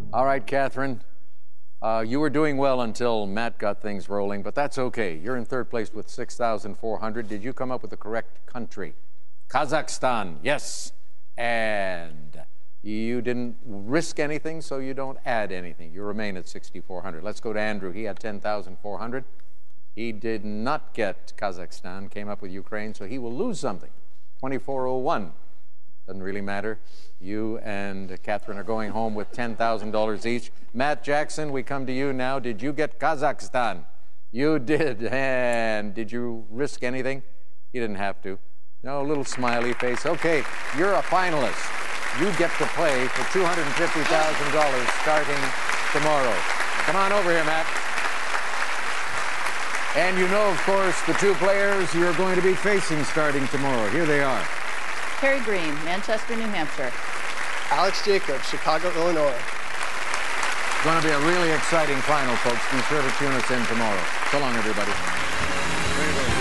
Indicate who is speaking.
Speaker 1: All right, Catherine. You were doing well until Matt got things rolling, but that's okay. You're in third place with 6,400. Did you come up with the correct country? Kazakhstan, yes. And you didn't risk anything, so you don't add anything. You remain at 6,400. Let's go to Andrew. He had 10,400. He did not get Kazakhstan, came up with Ukraine, so he will lose something. 2,401. Doesn't really matter. You and Catherine are going home with $10,000 each. Matt Jackson, we come to you now. Did you get Kazakhstan? You did. And did you risk anything? You didn't have to. No, little smiley face. Okay, you're a finalist. You get to play for $250,000 starting tomorrow. Come on over here, Matt. And you know, of course, the two players you're going to be facing starting tomorrow. Here they are.
Speaker 2: Kerry Green, Manchester, New Hampshire.
Speaker 3: Alex Jacobs, Chicago, Illinois.
Speaker 1: It's going to be a really exciting final, folks. Be sure to tune us in tomorrow. So long, everybody. Very good.